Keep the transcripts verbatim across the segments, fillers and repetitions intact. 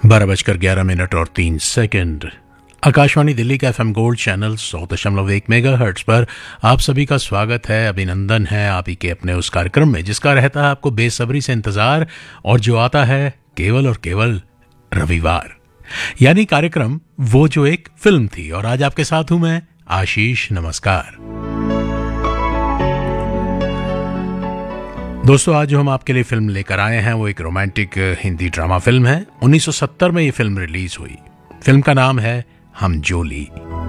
बारह बजकर ग्यारह मिनट और तीन सेकंड। आकाशवाणी दिल्ली का एफएम गोल्ड चैनल सौ दशमलव एक मेगा हर्ट्ज पर आप सभी का स्वागत है, अभिनंदन है आप ही के अपने उस कार्यक्रम में जिसका रहता है आपको बेसब्री से इंतजार और जो आता है केवल और केवल रविवार, यानी कार्यक्रम वो जो एक फिल्म थी। और आज आपके साथ हूं मैं आशीष। नमस्कार दोस्तों, आज जो हम आपके लिए फिल्म लेकर आए हैं वो एक रोमांटिक हिंदी ड्रामा फिल्म है। उन्नीस सौ सत्तर में ये फिल्म रिलीज हुई। फिल्म का नाम है हम जोली।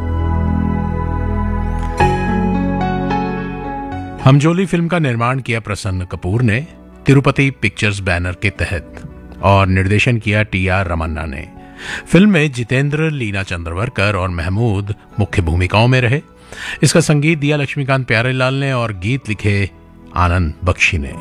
हम जोली फिल्म का निर्माण किया प्रसन्न कपूर ने तिरुपति पिक्चर्स बैनर के तहत और निर्देशन किया टी आर रमन्ना ने। फिल्म में जितेंद्र, लीना चंद्रवरकर और महमूद मुख्य भूमिकाओं में रहे। इसका संगीत दिया लक्ष्मीकांत प्यारेलाल ने और गीत लिखे आनंद बख्शी ने।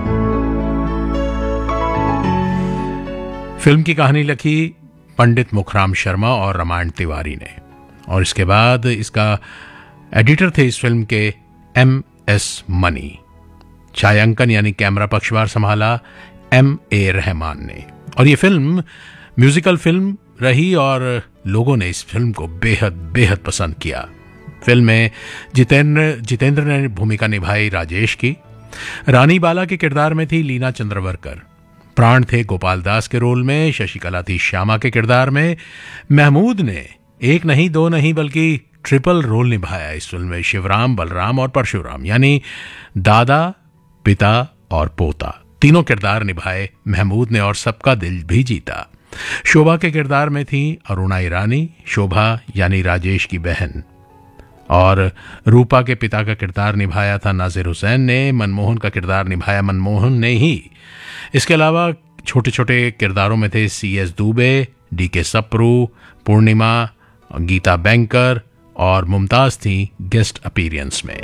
फिल्म की कहानी लिखी पंडित मुखराम शर्मा और रामायण तिवारी ने, और इसके बाद इसका एडिटर थे इस फिल्म के एम एस मनी। छायांकन यानी कैमरा पक्षवार संभाला एम ए रहमान ने। और ये फिल्म म्यूजिकल फिल्म रही और लोगों ने इस फिल्म को बेहद बेहद पसंद किया। फिल्म में जितेंद्र जितेंद्र ने भूमिका निभाई राजेश की। रानी बाला के किरदार में थी लीना चंद्रवरकर। प्राण थे गोपाल दास के रोल में। शशिकला थी श्यामा के किरदार में। महमूद ने एक नहीं दो नहीं बल्कि ट्रिपल रोल निभाया इस फिल्म में। शिवराम, बलराम और परशुराम, यानी दादा, पिता और पोता, तीनों किरदार निभाए महमूद ने और सबका दिल भी जीता। शोभा के किरदार में थी अरुणा ईरानी। शोभा यानी राजेश की बहन। और रूपा के पिता का किरदार निभाया था नाजिर हुसैन ने। मनमोहन का किरदार निभाया मनमोहन ने ही। इसके अलावा छोटे छोटे किरदारों में थे सी एस दुबे, डी के सप्रू, पूर्णिमा, गीता बैंकर और मुमताज थी गेस्ट अपीयरेंस में।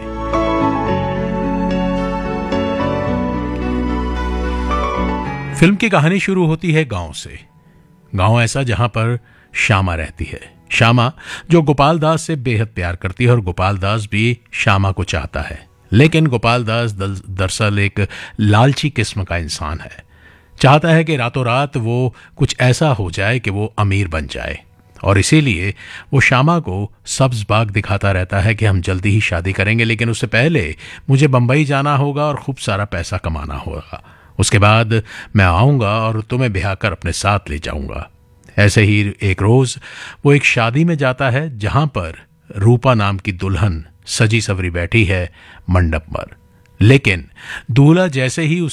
फिल्म की कहानी शुरू होती है गांव से। गांव ऐसा जहां पर श्यामा रहती है। श्यामा जो गोपाल दास से बेहद प्यार करती है और गोपाल दास भी श्यामा को चाहता है। लेकिन गोपाल दास दरअसल एक लालची किस्म का इंसान है। चाहता है कि रातों रात वो कुछ ऐसा हो जाए कि वो अमीर बन जाए, और इसीलिए वो श्यामा को सब्ज बाग दिखाता रहता है कि हम जल्दी ही शादी करेंगे, लेकिन उससे पहले मुझे बंबई जाना होगा और खूब सारा पैसा कमाना होगा। उसके बाद मैं आऊंगा और तुम्हें ब्याह कर अपने साथ ले जाऊंगा। ऐसे ही एक रोज वो एक शादी में जाता है जहां पर रूपा नाम की दुल्हन सजी सवरी बैठी है मंडप पर। लेकिन दूल्हा जैसे ही